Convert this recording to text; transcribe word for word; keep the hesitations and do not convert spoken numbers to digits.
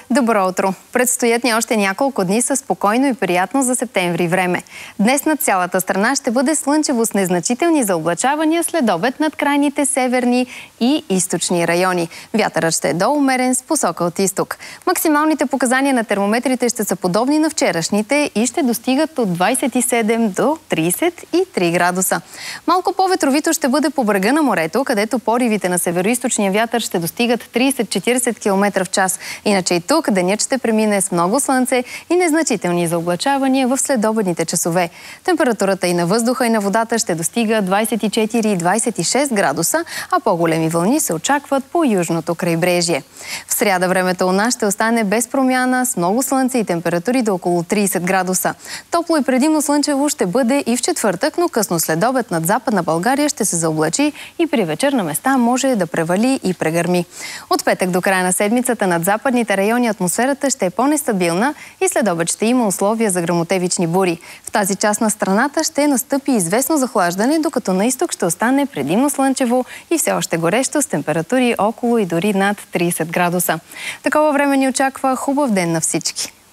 Добро утро! Предстоят ни още няколко дни със спокойно и приятно за септември време. Днес над цялата страна ще бъде слънчево с незначителни заоблачавания, след обед над крайните северни и източни райони. Вятърът ще е доумерен с посока от изток. Максималните показания на термометрите ще са подобни на вчерашните и ще достигат от двадесет и седем до тридесет и три градуса. Малко по-ветровито ще бъде по брега на морето, където поривите на североизточния вятър ще достигат тридесет до четиридесет километра в час. Иначе и тук денят ще премине с много слънце и незначителни заоблачавания в следобедните часове. Температурата и на въздуха, и на водата ще достига двадесет и четири и двадесет и шест градуса, а по-големи вълни се очакват по южното крайбрежие. В сряда времето у нас ще остане без промяна, с много слънце и температури до около тридесет градуса. Топло и предимно слънчево ще бъде и в четвъртък, но късно следобед над Западна България ще се заоблачи и при вечер на места може да превали и прегърми. От петък до края на седмицата над западните райони атмосферата ще е по-нестабилна и следобед ще има условия за гръмотевични бури. В тази част на страната ще настъпи известно захлаждане, докато на изток ще остане предимно слънчево и все още горещо с температури около и дори над тридесет градуса. Такова време ни очаква хубав ден на всички!